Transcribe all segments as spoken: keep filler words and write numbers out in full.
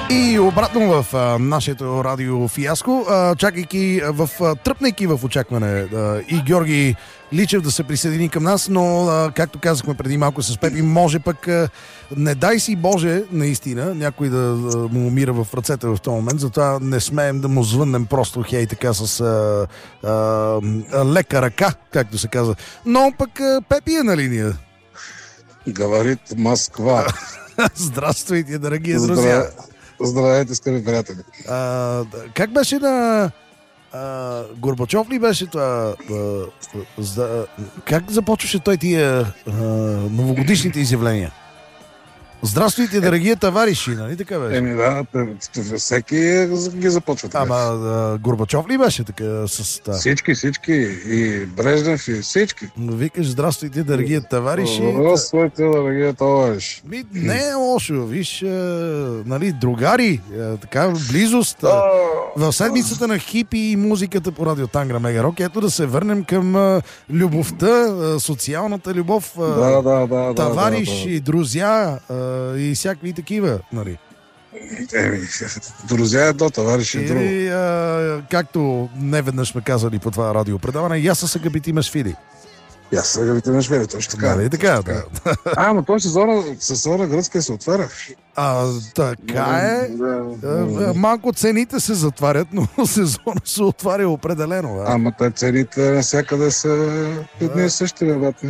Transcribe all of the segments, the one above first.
И обратно в а, нашето радио фиаско, а, чакайки, в, а, тръпнайки в очакване а, и Георги Личев да се присъедини към нас, но а, както казахме преди малко с Пепи, може пък, а, не дай си Боже, наистина, някой да, да му умира в ръцете в този момент, затова не смеем да му звъннем просто хей така с а, а, лека ръка, както се казва. Но пък а, Пепи е на линия. Говорит Москва. Здравствуйте, дорогие друзья. Здравейте, скъпи приятели. А, как беше на а, Горбачов ли беше това? А, за, как започваше той тия а, новогодишните изявления? Здравствуйте, дорогие товарищи, нали така беше? Еми да, всеки ги започва така. Ама а, Горбачов ли беше така с това? Всички, всички. И Брежнев, и всички. Викаш, здравствуйте, дорогие товарищи. Здравствуйте, дорогие товарищи. Ми, не е лошо, виж, а, нали, другари, а, така, близост. А, в седмицата на хипи и музиката по радио Тангра Мега Рок, ето да се върнем към а, любовта, а, социалната любов, а, да, да, да, товарищи, да, да. друзья а, и всякакви такива, нали. Еми, друзья е до, товарищи е друго. И, а, както не веднъж сме казали по това радиопредаване, я са габити мешфили. Я са габити мешфили, точно така. Нали така, да. А, но той сезона, сезона гръцка се отваря. А, така е. Да. Малко цените се затварят, но сезона се отваря определено. Да? Ама те цените навсякъде са едни и същи, бе.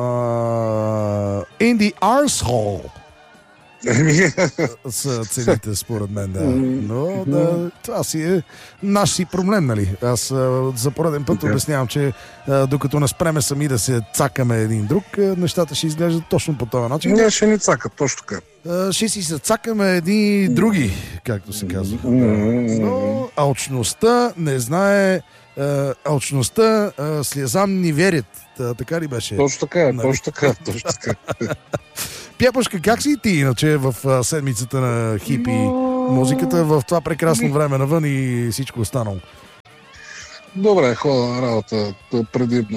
In the arsehole са цените, според мен, да. Но да, това си е наш си проблем, нали? Аз а, за пореден път обяснявам, че а, докато не спреме сами да се цакаме един друг, а, нещата ще изглеждат точно по този начин. Не, ще ни цакат, точно така. А, ще си се цакаме едни други, както се казва. Но алчността не знае, а, алчността а, слезам ни верят. Та, така ли беше? Точно така, нали? точно така, точно така. Пяпашка, как си ти иначе в а, седмицата на хипи музиката, в това прекрасно време навън и всичко останало? Добре, хода на работа предимно.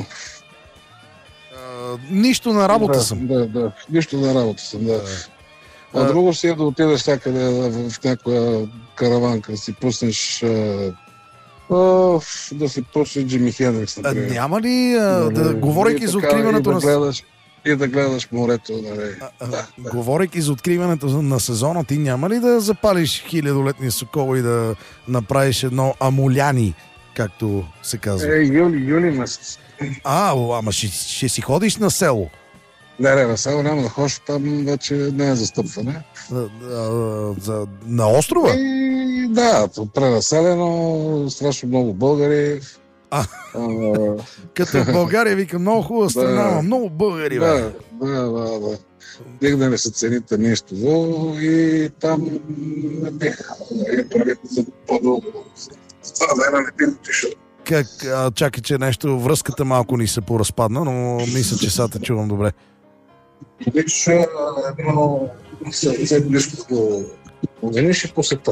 А, нищо на работа да, съм. Да, да, нищо на работа съм, да. А, а друго си е да отидеш всякъде в някоя караванка, да си пуснеш а, а, да си пуснеш Джими Хендрикс, например. А, няма ли, а, да, да, говорейки за откриването на... И да гледаш, и да гледаш морето, нали. А, а, да, да. Говорейки за откриването на сезона, ти няма ли да запалиш хилядолетния сокол и да направиш едно амуляни, както се казва? Е, юли, юли месец. А, ама ще, ще си ходиш на село? Не, не, на село няма да ходиш, там вече не е застъпване. А, а, за, на острова? И, да, пренаселено, страшно много българи. А, а, като в България, вика, много хубава страна, да, много българи, бе. Да, да, да, да. Дигнали се цените нещо и там не бих по-дълго. Това време не бих отишъл. Как, а, чакай, че нещо, връзката малко ни се поразпадна, но мисля, че сега те чувам добре. Виж, едно се близко до Вениш и посета.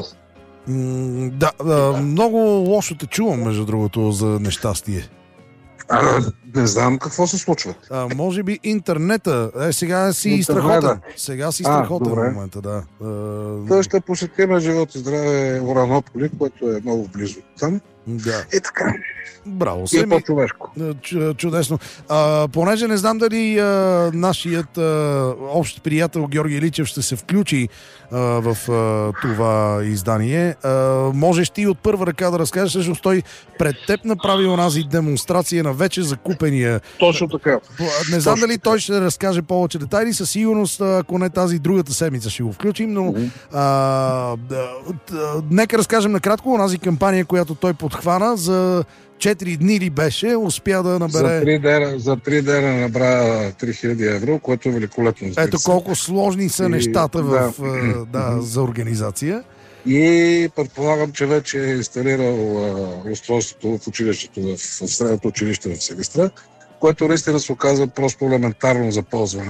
М, да, да, много лошо те чувам, между другото, за нещастие. А, не знам какво се случва. А, може би интернета. Е, сега си Интернета. страхотен. Сега си страхотен добре. в момента, да. А, Той ще посетим живот и здраве Уранополи, което е много близо там. да. И така. Браво, И е Семи. по-човешко. Ч- чудесно. А, понеже не знам дали а, нашият а, общ приятел Георги Личев ще се включи а, в а, това издание. А, можеш ти от първа ръка да разкажеш, защото той пред теб направи онази демонстрация на вече закупения. Точно така. Не знам Точно дали той ще разкаже повече детайли. Със сигурност, ако не тази другата седмица ще го включим, но Mm-hmm. а, да, да, нека разкажем накратко онази кампания, която той подхвана за четири дни ли беше, успя да набере... За три дена, за три дена набра три хиляди евро, което е великолепно. Ето колко сложни са И, нещата в, да. да, да, за организация. И предполагам, че вече е инсталирал а, устройството в училището, в, в средното училище в Силистра, което наистина се оказва просто елементарно за ползване.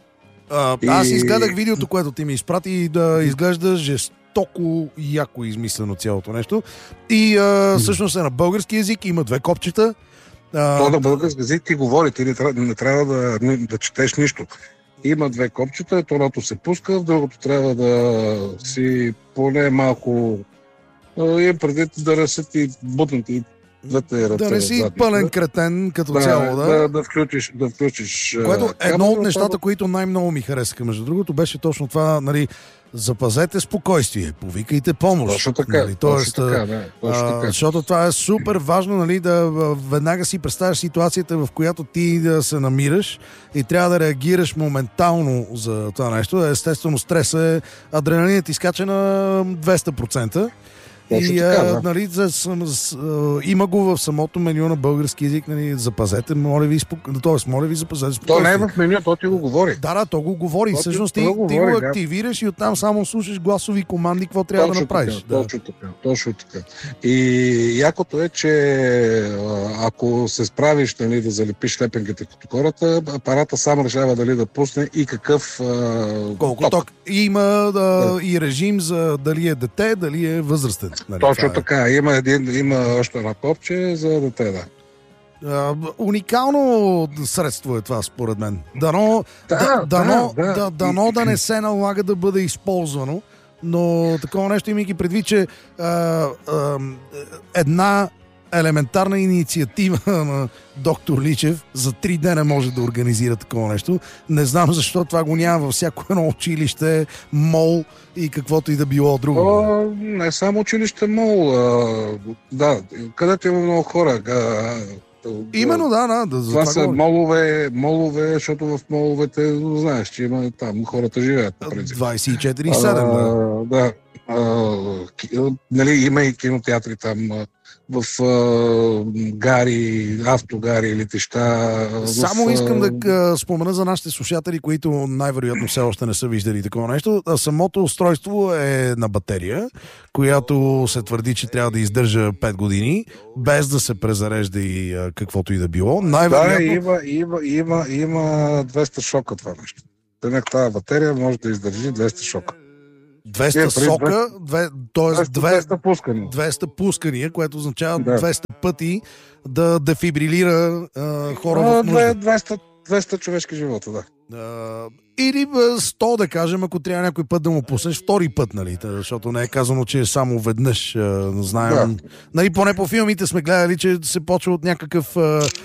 А, И... Аз изгледах видеото, което ти ми изпрати и да изглежда жестоко яко измислено цялото нещо. И а, всъщност е на български език, има две копчета. А... То на български език ти говори, ти не трябва, не трябва да, не, да четеш нищо. Има две копчета, едното се пуска, в другото трябва да си поне малко и преди да ръсят и бутнати двете ръце. Да не си пълен кретен като да, цяло, да. Да, да включиш, да включиш. Което едно от нещата, това... които най-много ми харесаха, между другото, беше точно това, нали, запазете спокойствие, повикайте помощ. Точно така, нали, тоест, точно така, да, точно а, така. Защото това е супер важно, нали, да веднага си представяш ситуацията, в която ти да се намираш и трябва да реагираш моментално за това нещо. Естествено, стресът е, адреналинът изкача на двеста процента. Точно И така, а, да. нали, за, с, с, а, има го в самото меню на български език, нали, запазете, моля ви, спок... т.е. моля ви, запазете спокойствие. То не е в меню, то ти го говори. Да, да, то го говори. То Всъщност ти, ти, то го ти говори, го да. активираш и оттам само слушаш гласови команди, какво трябва Точно да направиш. Така, да. Точно така, точно така. И якото е, че ако се справиш, нали, да залепиш лепенките като хората, апарата сам решава дали да пусне и какъв Колко ток. ток. Има да, и режим за дали е дете, дали е възрастен. Нали, Точно е. така. Има, един, има още едно копче за дете, да. А, уникално средство е това, според мен. Дано да, Да, дано, да, да, да. дано да не се налага да бъде използвано, но такова нещо, имайки предвид, че а, а, една елементарна инициатива на доктор Личев за три дена може да организира такова нещо. Не знам защо това го няма във всяко едно училище, мол и каквото и да било друго. О, не само училище, мол. А, да, където има много хора. А, Именно, да, да. да за това това са говоря. молове, молове, защото в моловете, знаеш, че има там хората живеят. по принцип. двайсет и четири седем, да. А, да. А, ки- нали, има и кинотеатри там а, в а, гари, автогари, летища. Само в, искам да а, спомена за нашите слушатели, които най-вероятно все още не са виждали такова нещо. А самото устройство е на батерия, която се твърди, че трябва да издържа пет години, без да се презарежда и а, каквото и да било. Да, Най-вероятно... има, има, има, има двеста шока това нещо. Тънък тази батерия може да издържи двеста шока. двеста Е, при сока, две, т.е. двеста, две- двеста пускани. двеста пускания, което означава Да. двеста пъти да дефибрилира а, хора А, в нужда. двеста, двеста човешки живота, да. Uh, или бе, сто, да кажем, ако трябва някой път да му пуснеш втори път, нали? Та, защото не е казано, че е само веднъж. Uh, знаем. Да. Нали, поне по филмите сме гледали, че се почва от някакъв uh,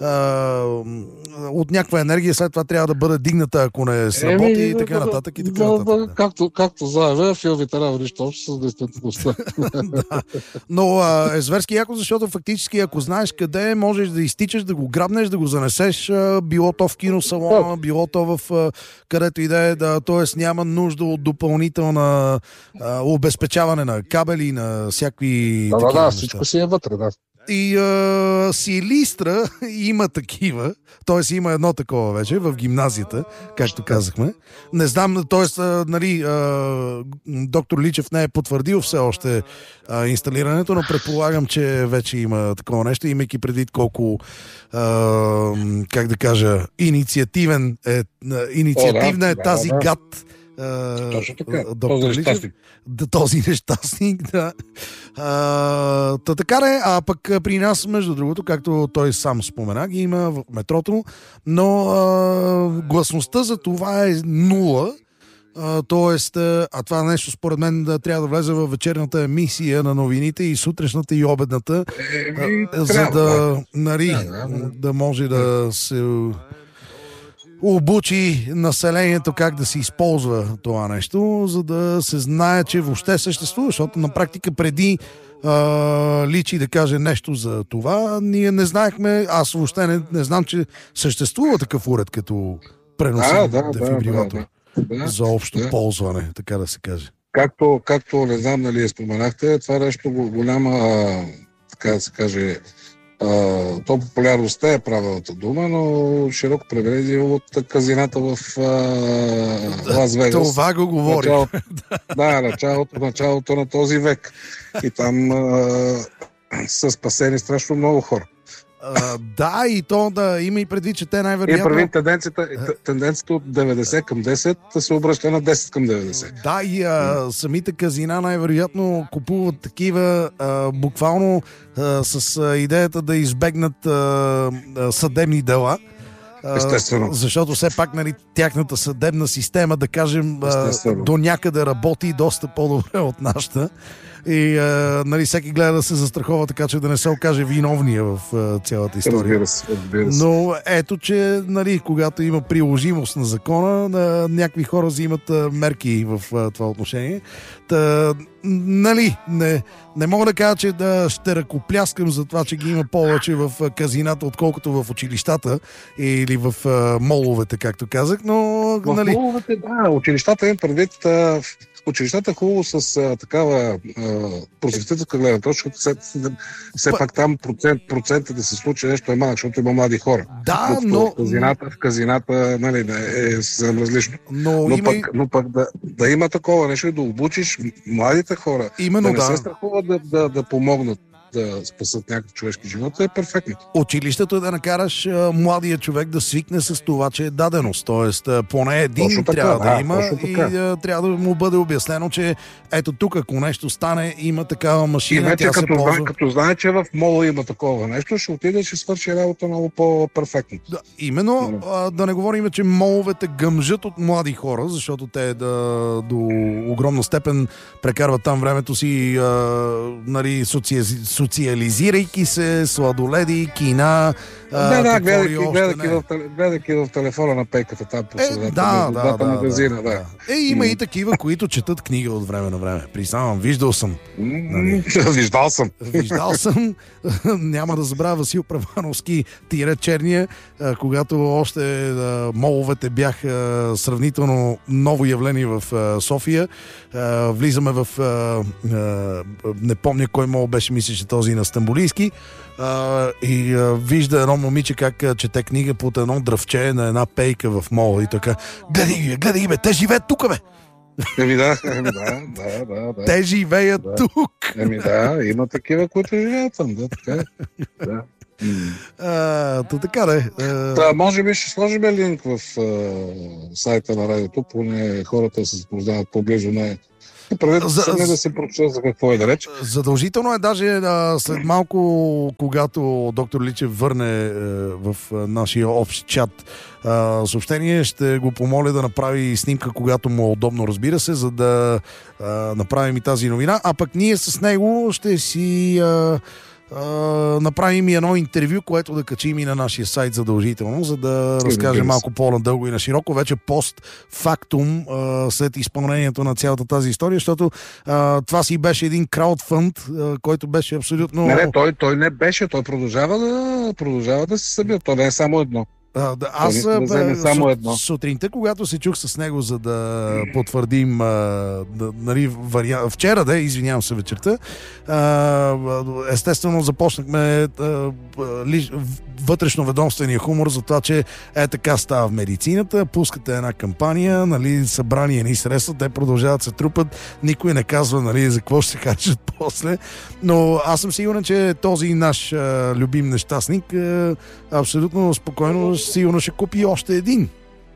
uh, от някаква енергия, след това трябва да бъде дигната, ако не сработи и така нататък и така да, нататък. да, Да. както, както заявя, филмите няма нищо общо с действителността. Да. Но а, е зверски яко, защото фактически ако знаеш къде е, можеш да изтичаш, да го грабнеш, да го занесеш, а, било то в киносалона, било то в а, където и да е, да, т.е. няма нужда от допълнителна а, обезпечаване на кабели, на всякакви Да, да, такива да, неща. всичко си е вътре, да. И а, Силистра има такива, т.е. има едно такова вече в гимназията, както казахме. Не знам, т.е. нали, а, доктор Личев не е потвърдил все още а, инсталирането, но предполагам, че вече има такова нещо, имайки предвид колко а, как да кажа, инициативен е, инициативна О, да, е да, тази да. гад. Точно така. Доктор Този Личев. нещастник. Да, този нещастник, да. А, та така е, а пък при нас, между другото, както той сам спомена, ги има в метрото, но а, гласността за това е нула. А, тоест, а това нещо според мен да трябва да влезе в вечерната емисия на новините и сутрешната и обедната, Еми, а, за трябва, да, нали, Да, да. да може да се обучи населението как да се използва това нещо, за да се знае, че въобще съществува, защото на практика преди а, Личи да каже нещо за това, ние не знаехме, аз въобще не, не знам, че съществува такъв уред като преносен Да, да, да, дефибрилатор да, да. за общо да. ползване, така да се каже. Както, както не знам дали я споменахте, това нещо го- голяма, а, така да се каже, а, то популярността е правилната дума, но широко преведе от казината в а, Лас Вегас. Това го говори. Началото, да, началото, началото на този век. И там а, са спасени страшно много хора. А, да, и то да има и предвид, че те И най-вероятно... прави тенденцията, тенденцията от деветдесет към десет да се обръща на десет към деветдесет. Да, и а, самите казина най-вероятно купуват такива а, буквално а, с а, идеята да избегнат а, а, съдебни дела Естествено. Защото все пак, нали, тяхната съдебна система, да кажем, Естествено. до някъде работи доста по-добре от нашата. И а, нали, всеки гледа да се застрахова, така че да не се окаже виновния в а, цялата история. Разбира се, разбира се. Но ето, че нали, когато има приложимост на закона, на, някакви хора взимат а, мерки в а, това отношение. Та, нали, не, не мога да кажа, че да ще ръкопляскам за това, че ги има повече в а, казината, отколкото в училищата или в а, моловете, както казах, но В нали... моловете, да, училищата им предвид. А, училищата хубаво с а, такава просветителска гледна точка, все, все пак там процент, процента да се случи нещо е малък, защото има млади хора. Да, но... но... В казината, в казината нали, е съвсем различно. Но, но, има... пък, но пък да, да има такова нещо и да обучиш младите хора, Именно, да не да. се страхуват да, да, да помогнат да спасат някакъв човешки живот, е перфектно. Училището е да накараш а, младия човек да свикне с това, че е даденост. Тоест, а, поне един Точно така, трябва да, да, има точно и така. а, трябва да му бъде обяснено, че ето тук, ако нещо стане, има такава И машина, вече тя се като, ползва. знае, като знае, че в мола има такова нещо, ще отиде и ще свърши работа много по-перфектно. Да, именно, а, да не говорим, че моловете гъмжат от млади хора, защото те да, до огромна степен прекарват там времето си, а, нали, соци... социализирайки се, сладоледи, кина. Да, да, какво гледайки, ли още гледайки, не. в, гледайки в телефона на пейката там по Е, средата, да, между да, двата да, магазина. да, Да. да. Е, има и такива, които четат книга от време на време. Признавам, виждал съм. Нали? Виждал съм. Виждал съм. Няма да забравя Васил Правановски, тире черния, а, когато още а, моловете бяха сравнително ново явление в а, София. А, влизаме в... А, а, не помня кой мол беше, мисля, че този на Стамбулийски. Uh, и uh, вижда едно момиче как uh, чете книга под едно дръвче на една пейка в мола и така: гледай ги, гледай ги, бе, те живеят тук, бе! Еми да, еми да, да, да, да. Те живеят Да. тук! Еми да, има такива, които живеят там, да, така е. Да. Uh, то така да е. Uh, Та, може би ще сложим линк в uh, сайта на радиото, поне хората се запознават по-близо на Правете За- сами да се прочета за какво е да реч. Задължително е даже а, след малко, когато доктор Личев върне а, в а, нашия общ чат а, съобщение, ще го помоля да направи снимка, когато му е удобно, разбира се, за да а, направим и тази новина. А пък ние с него ще си а, а, направим и едно интервю, което да качим и на нашия сайт задължително, за да разкажем малко по-надълго и на широко, вече постфактум а, след изпълнението на цялата тази история, защото а, това си беше един краудфънд, а, който беше абсолютно... Не, не, той, той не беше, той продължава да, продължава да се събира. То не е само едно. А, да, аз да вземе бе, само су- едно. сутринта, когато се чух с него, за да потвърдим, а, да, нали, вариант, вчера, да, извинявам се вечерта, а, естествено започнахме а, ли, вътрешноведомствения хумор за това, че е така става в медицината, пускате една кампания, нали, събрани едни средства, те продължават да се трупат, никой не казва, нали, за какво ще се харчат после, но аз съм сигурен, че този наш а, любим нещастник а, абсолютно спокойно сигурно ще купи още един.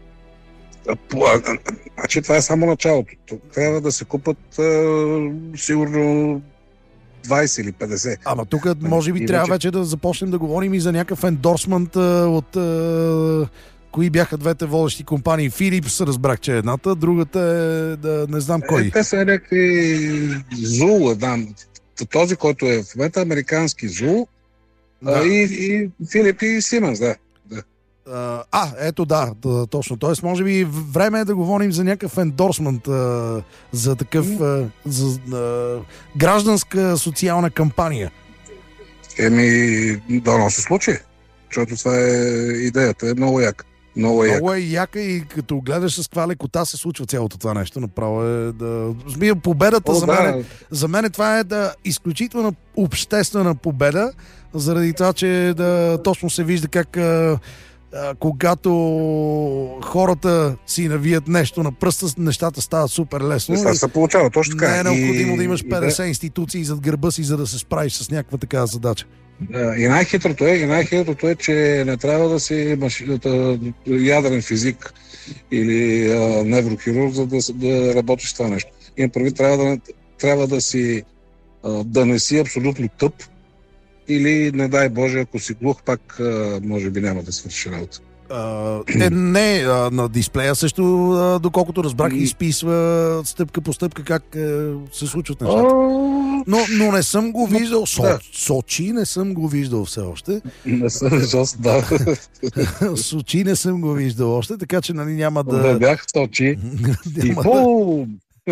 Значи това е само началото. Трябва да се купат а, сигурно двайсет или петдесет. Ама тук може би И трябва вече- вече да започнем да говорим и за някакъв ендорсмент а, от а, кои бяха двете водещи компании. Philips разбрах, че е едната, другата е да не знам кой. Е, те са някакви зул, знам. Този, който е в момента американски зул, Да. а, и, и Филип и Сименс, да. А, а, ето да, да, точно. Тоест, може би време е да говорим за някакъв ендорсмент, а, за такъв а, за, а, гражданска социална кампания. Еми, да, но се случи. Защото това е идеята. Е много як. Много е як. Много е яка и като гледаш с каква лекота се случва цялото това нещо. Направо е да... Смия, победата О, за мен, да. е, за мен това е да изключителна обществена победа, заради това, че да, точно се вижда как а, а, когато хората си навият нещо на пръста, нещата стават супер лесно. Това се получава, точно така. Не е необходимо И- да имаш и петдесет институции зад гърба си, за да се справиш с някаква такава задача. Да, и най-хитрото е, и най-хитрото е, че не трябва да си машината, ядрен физик или а, неврохирург, за да, с- да работиш с това нещо. Имам прави, трябва да, трябва да си а, да не си абсолютно тъп или, не дай Боже, ако си глух, пак а, може би няма да свърши работа. А, е, не, а, на дисплея също, а, доколкото разбрах, изписва стъпка по стъпка как а, се случват нещата. Но, но не съм го виждал. Со, Да. Сочи не съм го виждал все още. Не съм виждал, да. Сочи не съм го виждал още, така че нали, няма Да да... бях в Сочи. И няма, да бум!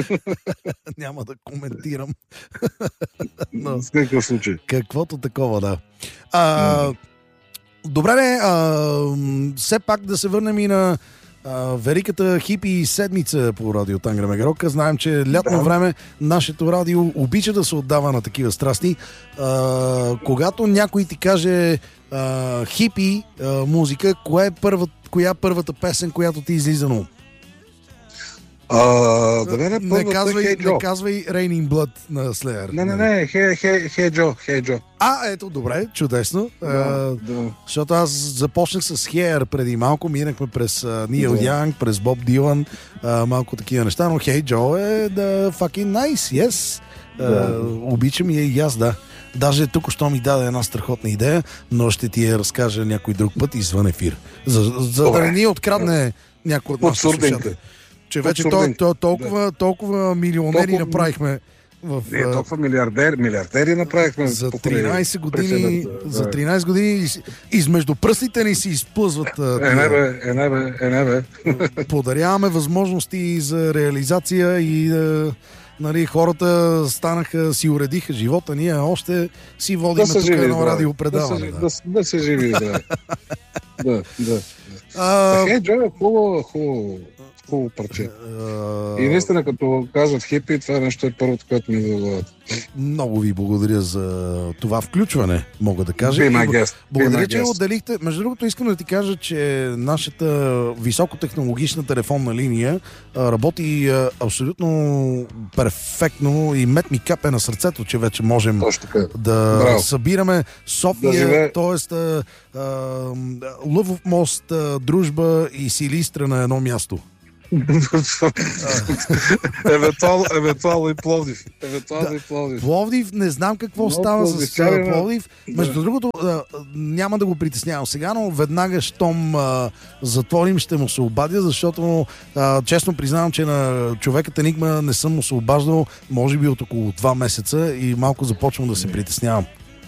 няма да коментирам. Но, С какъв случай? каквото такова, да. А, добре, не, а, все пак да се върнем и на а, великата хипи седмица по радио Тангра Мегарока. Знаем, че лятно Да. време нашето радио обича да се отдава на такива страсти. А, когато някой ти каже а, хипи а, музика, коя е първа, коя е първата песен, която ти излиза на ум? А, да не, Не първата казвай, Hey Joe. не казвай Raining Blood на Slayer. Не, не, не, хей, хей, хей, Джо, хей, Джо. А, ето, добре, чудесно. Да, А, да. защото аз започнах с Hair преди малко, минахме през Нил Да. Янг, през Боб Дилан, а, малко такива неща, но Hey Joe е да fucking nice, yes. А, Да. обичам я и аз, да. Даже тук що ми даде една страхотна идея, но ще ти я разкажа някой друг път извън ефир. За, за да Добре. не ни открадне някой от нашите Подсурдинка. слушатели. Че вече то, Подсурдинка. то, толкова, толкова милионери Толкова- направихме в... Не, а, толкова милиардер, милиардери направихме. за покрай тринайсет години, присъдата. за Да. тринайсет години из- измежду пръстите ни си изплъзват. а, Е, не тия. бе, е, не бе, е, не бе. Подаряваме възможности за реализация и а, нали, хората станаха, си уредиха живота. Ние още си водим Да се тук живи, едно да. радиопредаване. Да, Да, се- да, да се живи, да. Да, да. А, Хей, Джо е хубаво, хубаво, хубаво парче. а, И наистина, като кажат хипи, това нещо е първото, което ми идва в главата. много ви благодаря за това включване, мога да кажа. Be И my б- guest. Be Благодаря, my че guest. отделихте. Между другото, искам да ти кажа, че нашата високотехнологична телефонна линия а, работи а, абсолютно перфектно и мет ми капе на сърцето, че вече можем Точно така. да Браво. събираме София, Да живее. т.е. Лъвов мост, а, Дружба и Силистра на едно място. евентуално, евентуално и Пловдив. Евентуално и Пловдив. Пловдив, не знам какво Но става с пловдивчани, а, Пловдив. да. Между другото, а, няма да го притеснявам сега, но веднага, щом а, затворим, ще му се обадя, защото а, честно признавам, че на човекът Енигма не съм му се обаждал, може би от около два месеца и малко започвам да се притеснявам.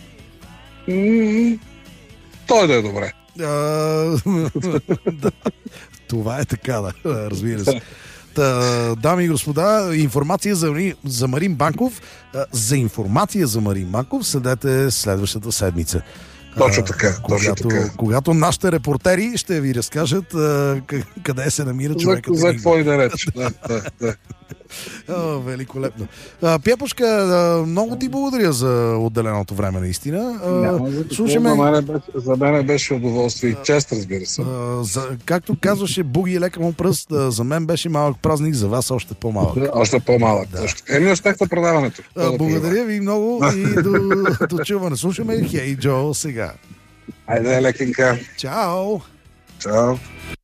М, Той да е добре. А, да, това е така, да, разбира се. Та, дами и господа, информация за, за Марин Банков. а, За информация за Марин Банков следете следващата седмица. Точно А, така, точно когато, така. когато нашите репортери ще ви разкажат а, къ- къде се намира За, човекът. за Енигма. какво и да реч. Да, да, да. О, великолепно. А, Пепушка, а, много ти благодаря за отделеното време, наистина. А, Няма за какво. слушаме, За мен беше- За мен беше удоволствие и чест, разбира се. а, за, както казваше Буги лека му пръст, а, за мен беше малък празник, за вас още по-малък. Да, Още по-малък. точно така. Еми, успех на предаването. А, Това да благодаря ви много и до, до чуване. Слушаме Хей Джо сега. пожелая. Айде, лекенка. Чао! Чао.